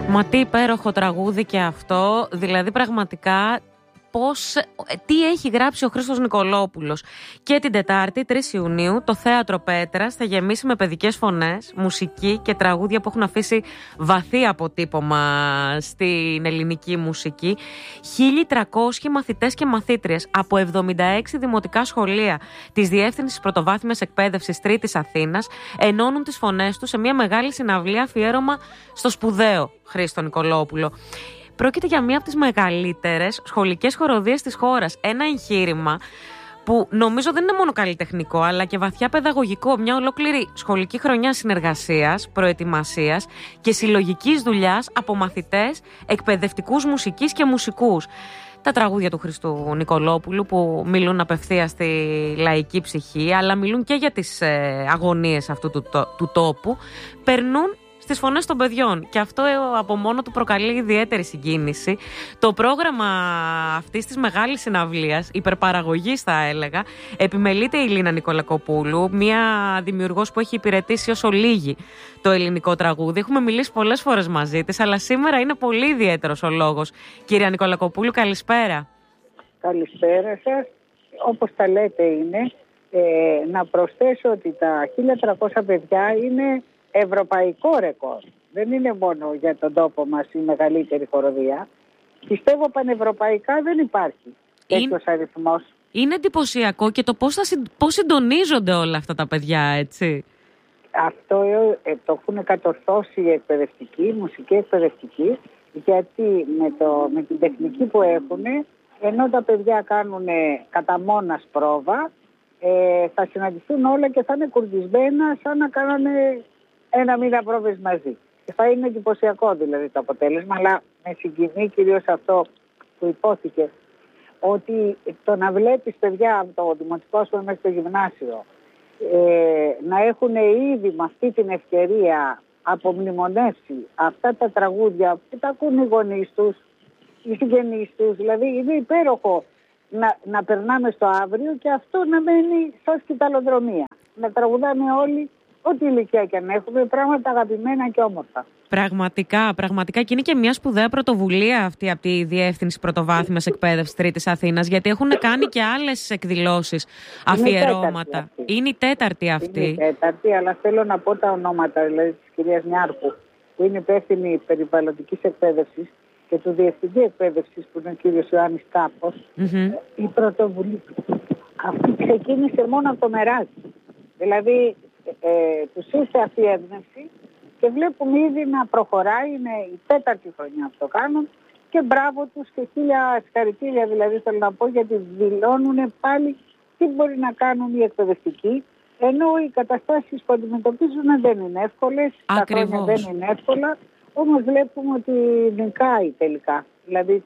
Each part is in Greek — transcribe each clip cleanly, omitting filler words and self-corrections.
Μα τι υπέροχο τραγούδι και αυτό, δηλαδή πραγματικά τι έχει γράψει ο Χρήστος Νικολόπουλος. Και την Τετάρτη, 3 Ιουνίου, το Θέατρο Πέτρας θα γεμίσει με παιδικές φωνές, μουσική και τραγούδια που έχουν αφήσει βαθύ αποτύπωμα στην ελληνική μουσική. 1.300 μαθητές και μαθήτριες από 76 δημοτικά σχολεία της Διεύθυνσης Πρωτοβάθμιας Εκπαίδευσης Τρίτης Αθήνας ενώνουν τις φωνές τους σε μια μεγάλη συναυλία αφιέρωμα στο σπουδαίο Χρήστο Νικολόπουλο. Πρόκειται για μία από τις μεγαλύτερες σχολικές χοροδίες της χώρας. Ένα εγχείρημα που νομίζω δεν είναι μόνο καλλιτεχνικό, αλλά και βαθιά παιδαγωγικό. Μια ολόκληρη σχολική χρονιά συνεργασίας, προετοιμασίας και συλλογικής δουλειάς από μαθητές, εκπαιδευτικούς μουσικής και μουσικούς. Τα τραγούδια του Χριστού Νικολόπουλου που μιλούν απευθείας στη λαϊκή ψυχή, αλλά μιλούν και για τις αγωνίες αυτού του τόπου, περνούν στις φωνές των παιδιών. Και αυτό από μόνο του προκαλεί ιδιαίτερη συγκίνηση. Το πρόγραμμα αυτής της μεγάλης συναυλίας, υπερπαραγωγής θα έλεγα, επιμελείται η Λίνα Νικολακοπούλου, μια δημιουργός που έχει υπηρετήσει όσο λίγη το ελληνικό τραγούδι. Έχουμε μιλήσει πολλές φορές μαζί της, αλλά σήμερα είναι πολύ ιδιαίτερος ο λόγος. Κυρία Νικολακοπούλου, καλησπέρα. Καλησπέρα σας. Όπως τα λέτε είναι, να προσθέσω ότι τα 1.300 παιδιά είναι ευρωπαϊκό ρεκόρ. Δεν είναι μόνο για τον τόπο μας η μεγαλύτερη χοροδία. Πιστεύω πανευρωπαϊκά δεν υπάρχει τέτοιος αριθμός. Είναι εντυπωσιακό και το πώς συντονίζονται όλα αυτά τα παιδιά, έτσι. Αυτό το έχουν κατορθώσει οι εκπαιδευτικοί, μουσικοί εκπαιδευτικοί, γιατί με την τεχνική που έχουν, ενώ τα παιδιά κάνουν κατά μόνας πρόβα, θα συναντηθούν όλα και θα είναι κουρδισμένα σαν να κάνανε ένα μήνα πρόβες μαζί. Και θα είναι εντυπωσιακό δηλαδή το αποτέλεσμα, αλλά με συγκινεί κυρίως αυτό που υπόθηκε, ότι το να βλέπεις παιδιά από το δημοτικό σχολείο μέχρι το γυμνάσιο να έχουν ήδη με αυτή την ευκαιρία απομνημονεύσει αυτά τα τραγούδια που τα ακούν οι γονείς τους, οι συγγενείς τους, δηλαδή είναι υπέροχο να περνάμε στο αύριο και αυτό να μένει σαν σκηταλοδρομία. Να τραγουδάμε όλοι, ό,τι ηλικία και αν έχουμε, πράγματα αγαπημένα και όμορφα. Πραγματικά και είναι και μια σπουδαία πρωτοβουλία αυτή από τη Διεύθυνση Πρωτοβάθμιας Εκπαίδευσης Τρίτης Αθήνας, γιατί έχουν κάνει και άλλες εκδηλώσεις, αφιερώματα. Είναι η τέταρτη αυτή. Είναι η τέταρτη, αλλά θέλω να πω τα ονόματα, δηλαδή της κυρίας Νιάρχου, που είναι υπεύθυνη περιβαλλοντικής εκπαίδευσης, και του Διευθυντή Εκπαίδευσης, που είναι ο κύριος Ιωάννης Κάπος. Η πρωτοβουλία αυτή ξεκίνησε μόνο από το Μεράκι. Δηλαδή, τους ήρθε αυτή η έμπνευση και βλέπουμε ήδη να προχωράει, είναι η τέταρτη χρονιά που το κάνουν και μπράβο τους και 1000 συγχαρητήρια, δηλαδή θέλω να πω, γιατί δηλώνουν πάλι τι μπορεί να κάνουν οι εκπαιδευτικοί, ενώ οι καταστάσεις που αντιμετωπίζουν δεν είναι εύκολες, τα χρόνια δεν είναι εύκολα, όμως βλέπουμε ότι νικάει τελικά. Δηλαδή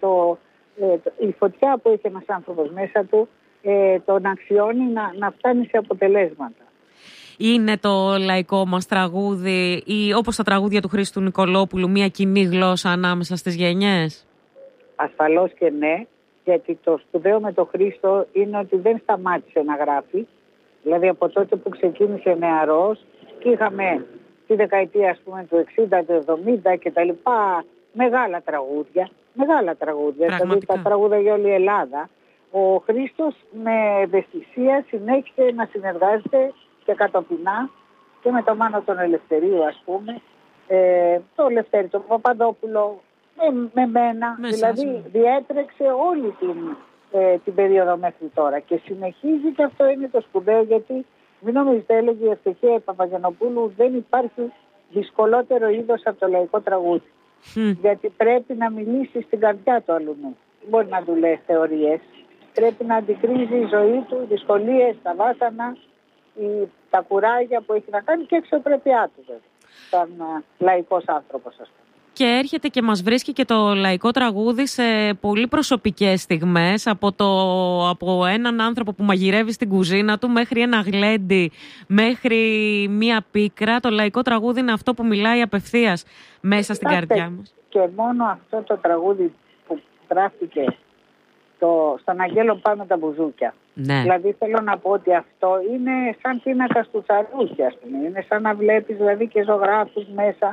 η φωτιά που έχει ένας άνθρωπος μέσα του τον αξιώνει να φτάνει σε αποτελέσματα. Είναι το λαϊκό μας τραγούδι ή όπως τα τραγούδια του Χρήστου Νικολόπουλου μια κοινή γλώσσα ανάμεσα στις γενιές? Ασφαλώς και ναι, γιατί το σπουδαίο με τον Χρήστο είναι ότι δεν σταμάτησε να γράφει. Δηλαδή από τότε που ξεκίνησε νεαρός και είχαμε τη δεκαετία ας πούμε του 60, του 70 και τα λοιπά, μεγάλα τραγούδια, δηλαδή τα τραγούδια για όλη η Ελλάδα. Ο Χρήστος με ευαισθησία συνέχισε να συνεργάζεται και κατοπινά και με τον Μάνο τον Ελευθερίου ας πούμε, το Λευτέρη τον Παπαδόπουλο, με μένα, δηλαδή διέτρεξε όλη την περίοδο μέχρι τώρα και συνεχίζει, και αυτό είναι το σπουδαίο, γιατί μην νομίζετε, έλεγε η Ευτυχία Παπαγιαννοπούλου, δεν υπάρχει δυσκολότερο είδος από το λαϊκό τραγούδι. Γιατί πρέπει να μιλήσει στην καρδιά του αλουνού. Δεν μπορεί να του λέει θεωρίες. Πρέπει να αντικρίζει η ζωή του, δυσκολίες, τα βάσανα, τα κουράγια που έχει να κάνει και εξωπρέπειά του, βέβαια, σαν λαϊκός άνθρωπος, ας πούμε. Και έρχεται και μας βρίσκει και το λαϊκό τραγούδι σε πολύ προσωπικές στιγμές, από έναν άνθρωπο που μαγειρεύει στην κουζίνα του μέχρι ένα γλέντι, μέχρι μία πίκρα. Το λαϊκό τραγούδι είναι αυτό που μιλάει απευθείας μέσα στην καρδιά μας. Και μόνο αυτό το τραγούδι που γράφτηκε στον Αγγέλο Πάμε τα Μπουζούκια. Ναι. Δηλαδή θέλω να πω ότι αυτό είναι σαν πίνακας του Τσαρούχη, ας πούμε. Είναι σαν να βλέπεις δηλαδή και ζωγράφους μέσα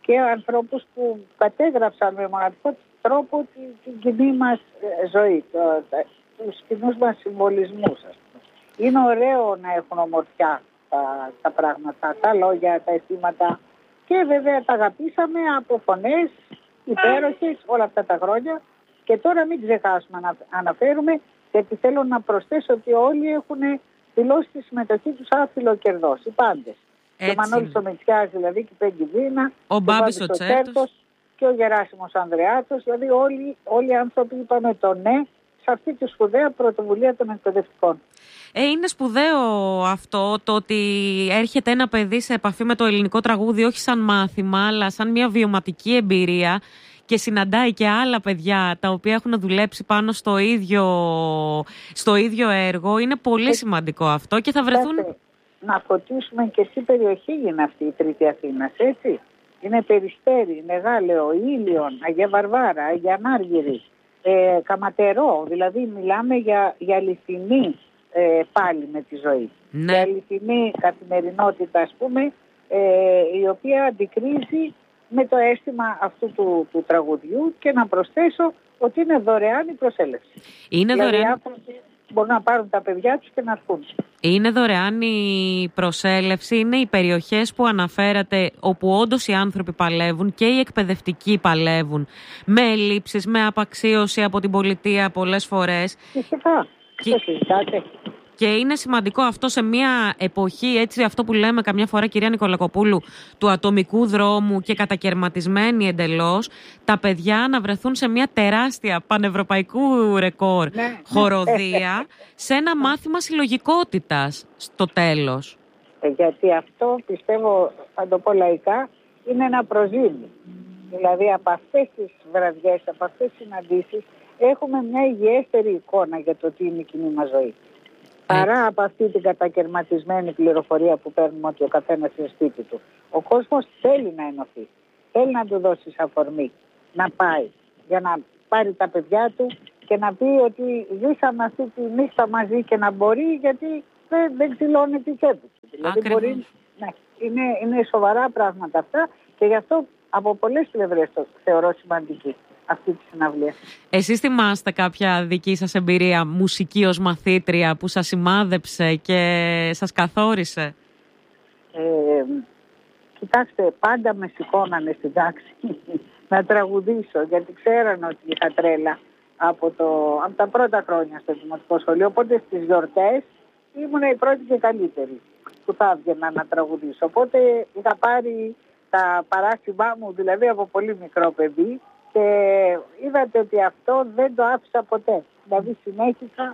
και ανθρώπους που κατέγραψαν με μοναδικό τρόπο την κοινή μας ζωή, τους κοινούς μας συμβολισμούς. Είναι ωραίο να έχουν ομορφιά τα πράγματα, τα λόγια, τα αισθήματα, και βέβαια τα αγαπήσαμε από φωνές υπέροχες όλα αυτά τα χρόνια, και τώρα μην ξεχάσουμε να αναφέρουμε, γιατί θέλω να προσθέσω ότι όλοι έχουν δηλώσει τη συμμετοχή τους άθιλο-κερδός, οι πάντες. Και ο Μανώλης ο Μητσιάς, δηλαδή, και η Πέγγι Δίνα, ο Μπάμπης ο Τσέρτος και ο Γεράσιμος Ανδρεάτος, δηλαδή όλοι οι άνθρωποι είπαμε το ναι σε αυτή τη σπουδαία πρωτοβουλία των εκπαιδευτικών. Είναι σπουδαίο αυτό, το ότι έρχεται ένα παιδί σε επαφή με το ελληνικό τραγούδι, όχι σαν μάθημα, αλλά σαν μια βιωματική εμπειρία, και συναντάει και άλλα παιδιά τα οποία έχουν δουλέψει πάνω στο ίδιο έργο. Είναι πολύ σημαντικό αυτό και θα βρεθούν... Να φωτίσουμε και τι περιοχή είναι αυτή η Τρίτη Αθήνας, έτσι. Είναι Περιστέρι, Μεγάλαιο, Ήλιον, Αγία Βαρβάρα, Αγία Ανάργυρη, Καματερό. Δηλαδή μιλάμε για αληθινή πάλι με τη ζωή. Ναι. Για αληθινή καθημερινότητα, ας πούμε, η οποία αντικρίζει με το αίσθημα αυτού του τραγουδιού, και να προσθέσω ότι είναι δωρεάν η προσέλευση. Είναι δηλαδή, δωρεάν. άνθρωποι μπορούν να πάρουν τα παιδιά τους και να έρθουν. Είναι δωρεάν η προσέλευση, είναι οι περιοχές που αναφέρατε, όπου όντως οι άνθρωποι παλεύουν και οι εκπαιδευτικοί παλεύουν, με ελλείψεις, με απαξίωση από την πολιτεία πολλές φορές. Φυσικά. Και είναι σημαντικό αυτό σε μια εποχή, έτσι, αυτό που λέμε καμιά φορά, κυρία Νικολακοπούλου, του ατομικού δρόμου και κατακερματισμένοι εντελώς, τα παιδιά να βρεθούν σε μια τεράστια πανευρωπαϊκού ρεκόρ χοροδία, σε ένα μάθημα συλλογικότητας στο τέλος. Γιατί αυτό, πιστεύω, θα το πω λαϊκά, είναι ένα προζήμι. Δηλαδή από αυτές τις βραδιές, από αυτές τις συναντήσεις, έχουμε μια υγιέστερη εικόνα για το τι είναι η κοινή μας ζωή. Παρά από αυτή την κατακερματισμένη πληροφορία που παίρνουμε ότι ο καθένας είναι σπίτι του. Ο κόσμος θέλει να ενωθεί. Θέλει να του δώσει αφορμή να πάει για να πάρει τα παιδιά του και να πει ότι ζήσαμε αυτή τη νύχτα μαζί, και να μπορεί, γιατί δεν ξυλώνει τη τσέπη του. Δηλαδή μπορεί, είναι σοβαρά πράγματα αυτά, και γι' αυτό από πολλές πλευρές το θεωρώ σημαντική αυτή τη συναυλία. Εσείς θυμάστε κάποια δική σας εμπειρία μουσική ως μαθήτρια που σας σημάδεψε και σας καθόρισε? Κοιτάξτε, πάντα με σηκώνανε στην τάξη να τραγουδήσω, γιατί ξέραν ότι είχα τρέλα από τα πρώτα χρόνια στο δημοτικό σχολείο. Οπότε στις γιορτές ήμουν η πρώτη και καλύτερη που θα έβγαινα να τραγουδήσω. Οπότε είχα πάρει τα παράσημά μου, δηλαδή από πολύ μικρό παιδί, και είδατε ότι αυτό δεν το άφησα ποτέ. Δηλαδή συνέχισα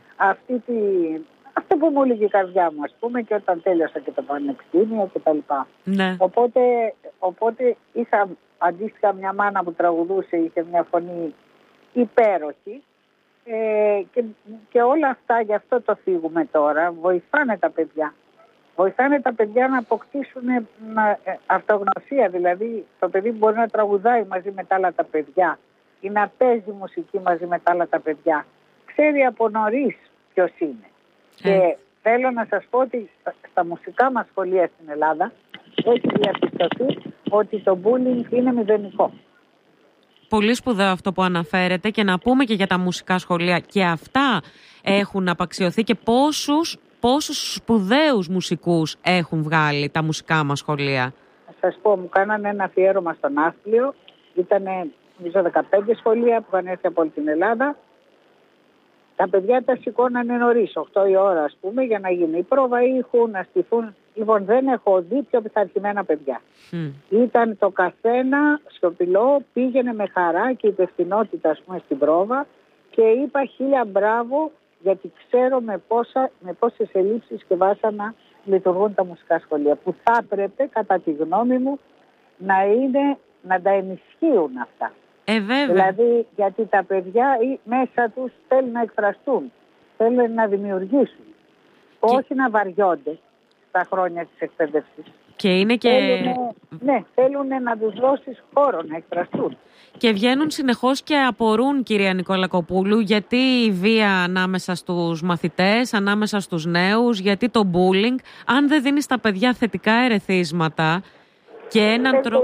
αυτό που μου έλεγε η καρδιά μου, ας πούμε, και όταν τέλειωσα και το πανεπιστήμιο και τα λοιπά. Ναι. Οπότε είχα αντίστοιχα μια μάνα που τραγουδούσε, είχε μια φωνή υπέροχη, και όλα αυτά, γι' αυτό το φύγουμε τώρα, βοηθάνε τα παιδιά. Βοηθάνε τα παιδιά να αποκτήσουν αυτογνωσία, δηλαδή το παιδί μπορεί να τραγουδάει μαζί με τα άλλα τα παιδιά ή να παίζει μουσική μαζί με τα άλλα τα παιδιά. Ξέρει από νωρίς ποιος είναι. Και θέλω να σας πω ότι στα μουσικά μας σχολεία στην Ελλάδα έχει διαπιστωθεί ότι το bullying είναι μηδενικό. Πολύ σπουδαίο αυτό που αναφέρετε, και να πούμε και για τα μουσικά σχολεία. Και αυτά έχουν απαξιωθεί, και πόσους σπουδαίους μουσικούς έχουν βγάλει τα μουσικά μας σχολεία. Θα σας πω, μου κάνανε ένα αφιέρωμα στον Άθλιο. Ήτανε, νομίζω, 15 σχολεία που είχαν έρθει από όλη την Ελλάδα. Τα παιδιά τα σηκώνανε νωρίς, 8 η ώρα, ας πούμε, για να γίνει η πρόβα ήχου, να στηθούν. Λοιπόν, δεν έχω δει πιο πειθαρχημένα παιδιά. Ήταν το καθένα σιωπηλό, πήγαινε με χαρά και υπευθυνότητα, ας πούμε, στην πρόβα, και είπα 1000 μπράβο, γιατί ξέρω με πόσες ελλείψεις και βάσανα λειτουργούν τα μουσικά σχολεία, που θα έπρεπε, κατά τη γνώμη μου, να τα ενισχύουν αυτά. Βέβαια. Δηλαδή, γιατί τα παιδιά μέσα τους θέλουν να εκφραστούν, θέλουν να δημιουργήσουν, όχι να βαριώνται στα χρόνια της εκπαίδευσης. Και είναι και... θέλουν να τους δώσεις χώρο να εκφραστούν. Και βγαίνουν συνεχώς και απορούν, κυρία Νικολακοπούλου, γιατί η βία ανάμεσα στους μαθητές, ανάμεσα στους νέους, γιατί το bullying, αν δεν δίνει στα παιδιά θετικά ερεθίσματα και έναν τρόπο... Είναι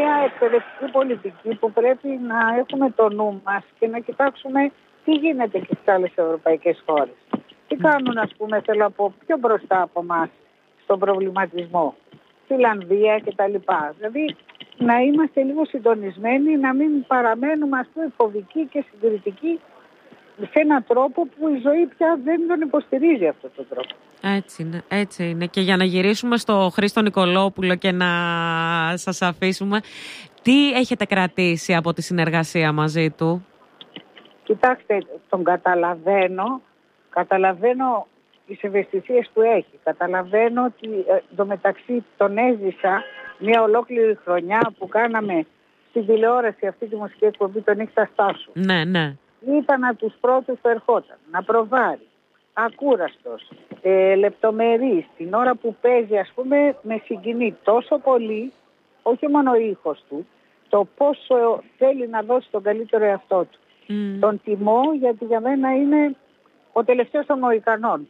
μια εκπαιδευτική πολιτική που πρέπει να έχουμε το νου μας και να κοιτάξουμε τι γίνεται και στις άλλες ευρωπαϊκές χώρες. Τι κάνουν, ας πούμε, θέλω από πιο μπροστά από εμάς στον προβληματισμό. Φιλανδία κτλ. Δηλαδή να είμαστε λίγο συντονισμένοι, να μην παραμένουμε, ας πούμε, φοβικοί και συντηρητικοί σε έναν τρόπο που η ζωή πια δεν τον υποστηρίζει αυτόν τον τρόπο. Έτσι είναι. Και για να γυρίσουμε στο Χρήστο Νικολόπουλο και να σας αφήσουμε, τι έχετε κρατήσει από τη συνεργασία μαζί του? Κοιτάξτε, τον καταλαβαίνω τις ευαισθησίες που έχει. Καταλαβαίνω ότι εντωμεταξύ τον έζησα μια ολόκληρη χρονιά που κάναμε στην τηλεόραση αυτή τη μουσική εκπομπή, τον Νύχτα Στάσου. Ναι. Ήταν από τους πρώτους που ερχόταν να προβάρει, ακούραστος, λεπτομερής, την ώρα που παίζει, ας πούμε, με συγκινεί τόσο πολύ, όχι μόνο ο ήχος του, το πόσο θέλει να δώσει τον καλύτερο εαυτό του. Τον τιμώ, γιατί για μένα είναι ο τελευταίος των Μοϊκανών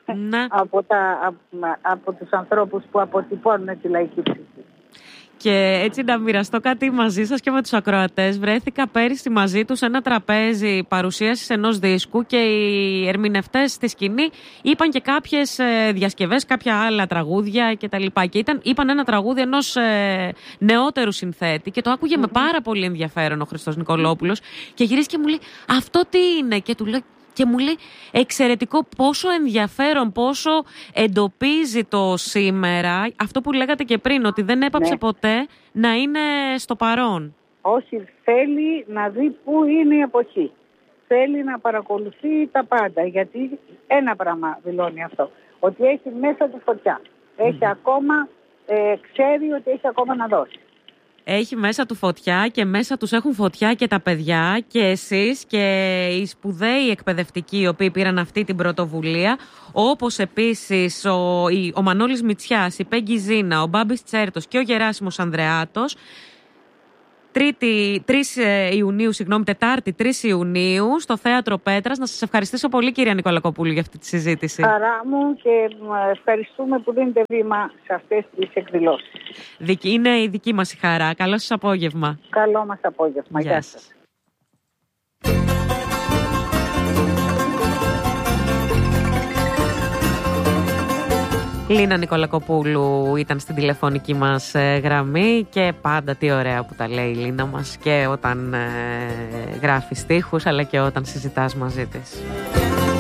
από τους ανθρώπους που αποτυπώνουν τη λαϊκή ψυχή. Και έτσι να μοιραστώ κάτι μαζί σας και με τους ακροατές. Βρέθηκα πέρυσι μαζί τους σε ένα τραπέζι παρουσίασης ενός δίσκου και οι ερμηνευτές στη σκηνή είπαν και κάποιες διασκευές, κάποια άλλα τραγούδια κτλ. Και είπαν ένα τραγούδι ενός νεότερου συνθέτη και το άκουγε με πάρα πολύ ενδιαφέρον ο Χριστός Νικολόπουλος και γυρίστηκε και μου λέει αυτό τι είναι, και του λέω. Και μου λέει εξαιρετικό, πόσο ενδιαφέρον, πόσο εντοπίζει το σήμερα, αυτό που λέγατε και πριν, ότι δεν έπαψε ποτέ να είναι στο παρόν. Όχι, θέλει να δει πού είναι η εποχή. Θέλει να παρακολουθεί τα πάντα, γιατί ένα πράγμα δηλώνει αυτό, ότι έχει μέσα του φωτιά. Έχει ακόμα, ξέρει ότι έχει ακόμα να δώσει. Έχει μέσα του φωτιά και μέσα τους έχουν φωτιά και τα παιδιά και εσείς και οι σπουδαίοι εκπαιδευτικοί οι οποίοι πήραν αυτή την πρωτοβουλία, όπως επίσης ο Μανώλης Μητσιάς, η Πέγγι Ζήνα, ο Μπάμπης Τσέρτος και ο Γεράσιμος Ανδρεάτος. Τετάρτη 3 Ιουνίου στο Θέατρο Πέτρας. Να σας ευχαριστήσω πολύ, κυρία Νικολακοπούλου, για αυτή τη συζήτηση. Χαρά μου και ευχαριστούμε που δίνετε βήμα σε αυτές τις εκδηλώσεις. Είναι η δική μας η χαρά. Καλό σας απόγευμα. Καλό μας απόγευμα. Γεια σας. Λίνα Νικολακοπούλου ήταν στην τηλεφωνική μας γραμμή και πάντα τι ωραία που τα λέει η Λίνα μας και όταν γράφει στίχους αλλά και όταν συζητάς μαζί της.